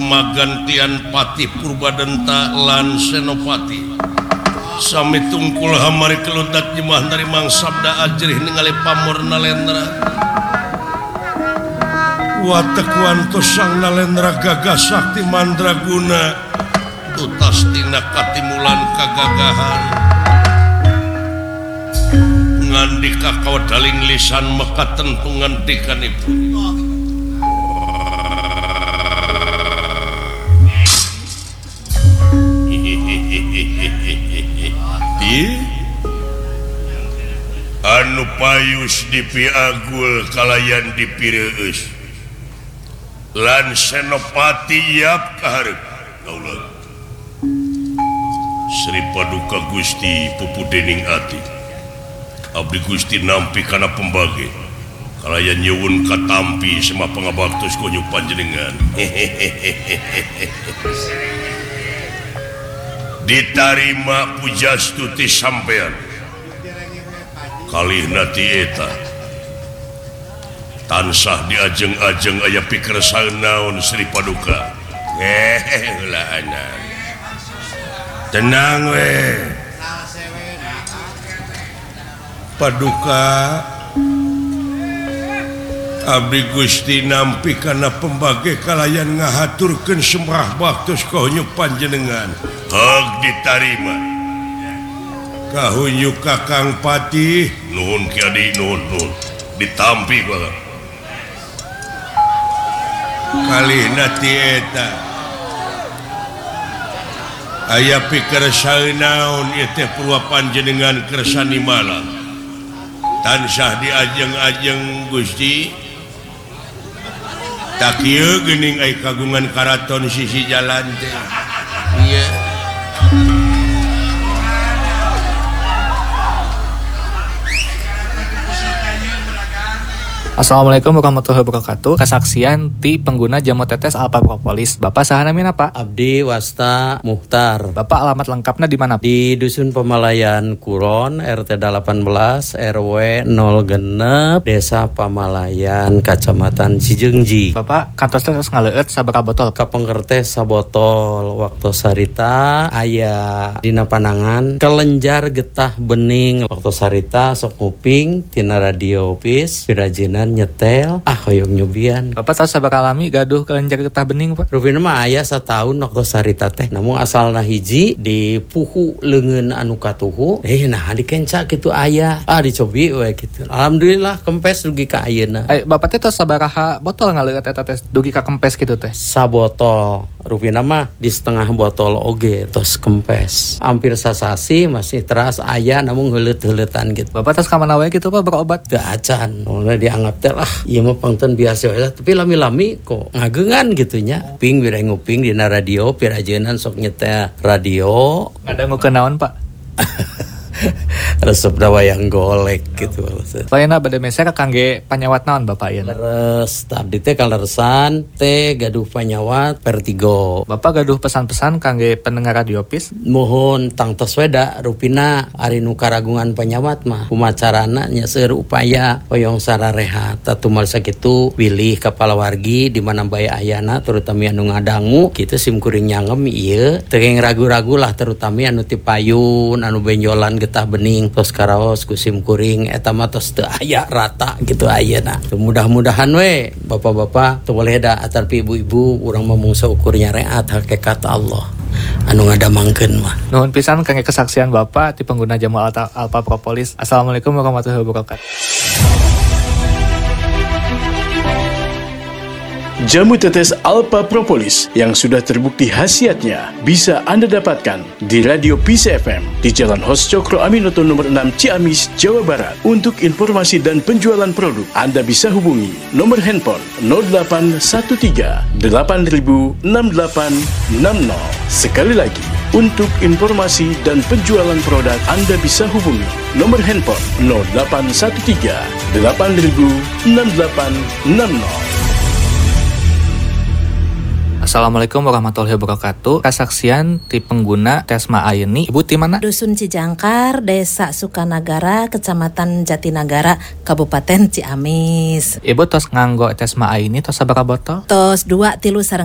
magantian Pati Purbadenta lan Senopati sami tungkul hamari keludat jemah dari Mang Sabda ajrih ningali pamor Nalendra watek wantos sang Nalendra gagah sakti mandraguna tutas tina katimulan kagagahan ngandika kawadaling lisan maka tentu ngandikanipun anu payus dipiagul kalayan dipireus lan Senopati yap kaharep kaulah Sri Paduka Gusti Pupu Dening Ati abdi Gusti nampi kana pembage kalayan nyuwun katampi sema pangabaktos konyuk panjenengan ditarima pujastuti sampean kalihna ti eta tansah diajeng-ajeng aya pikeresan naon Sri Paduka ulah anak tenang we Paduka abdi Gusti nampi kana pembage kalayan ngahaturkeun semrah baktos kahonyuk panjenengan hak ditarima kahonyuk Kakang Pati nuhun kiadi nuhun ditampi bae kalihna ti eta aya pikeresan naon ieu teh purwa panjenengan kersani malam tansah diajeng-ajeng Gusti tak ieu geuning ai kagungan karaton sisi jalan teh ieu Assalamualaikum warahmatullahi wabarakatuh. Kesaksian ti pengguna jamu tetes Alpha Propolis. Bapak saha namina Pak? Abdi Wasta Muhtar. Bapak alamat lengkapnya di mana? Di Dusun Pamalayan Kuron, RT 18, RW 06, Desa Pamalayan, Kecamatan Cijeungji. Bapak kantos terus ngaleueut sabaraha botol? Kapengker teh sabotol. Waktu sarita aya dina panangan kelenjar getah bening. Waktu sarita sok nguping tina radio pis pirajinan nyetel hoyong nyubian. Bapak tahu sabaraha lami gaduh kelenjar getah bening Pak? Rupina mah aya satahun waktu sarita teh. Namun asalna hiji di puhu leungeun anu katuhu. Nah dikenca kitu aya. Dicobi we kitu. Alhamdulillah kempes dugi ka ayeuna. Bapak teh tos sabaraha botol ngaleueut eta teh dugi ka kempes kitu teh? Sabotol. Rupina mah di setengah botol oge tos kempes. Hampir sasasi masih teras aya namun heuleut-heuleutan gitu. Bapak tos ka mana wae kitu Pak berobat? Teu acan. Mulai dianggap teh ieu mah pangten biasa we tapi lami-lami kok ngageungan gitu nya. Ping bira nguping dina radio pirajeunnan sok nyetel radio. Ngadangukeun naon Pak? Resep wayang golek gitu. Lainna bade meser kangge panyawat naon Bapak ieu? Leres abdi teh kaleresan teh gaduh panyawat Vertigo. Bapak gaduh pesan-pesan kangge pendengar radio pis? Mohon tangtos weda rupina ari nu karagungan panyawat mah kumacarana nya seueur upaya hoyong sararehat tatumal sakitu pilih kepala wargi di mana bae ayana terutama anu ngadangu kitu simkuring nyangem ieu teu ragu-ragu lah terutama anu ti payun anu benjolan getah bening tos karaos ku simkuring eta mah tos teu aya rata gitu ayeuna. Mudah-mudahan we bapak-bapak teu boleh da atarpi ibu-ibu urang mah mung saukur nyareat hakikat Allah anu ngadamangkeun mah. Nuhun pisan kangge kesaksian Bapak ti pengguna jamu Alpha Propolis. Assalamualaikum warahmatullahi wabarakatuh. Jamu tetes Alpha Propolis yang sudah terbukti khasiatnya bisa Anda dapatkan di Radio Peace FM di Jalan Hos Cokro Aminoto nomor 6 Ciamis, Jawa Barat. Untuk informasi dan penjualan produk, Anda bisa hubungi nomor handphone 0813 8000 6860. Sekali lagi, untuk informasi dan penjualan produk, Anda bisa hubungi nomor handphone 0813 8000 6860. Assalamualaikum warahmatullahi wabarakatuh. Kesaksian ti pengguna Tesma Ayeuni. Ibu ti mana? Dusun Cijangkar, Desa Sukanagara, Kecamatan Jatinagara, Kabupaten Ciamis. Ibu tos nganggo Tesma Ayeuni tos sabaraha botol? Tos 2 3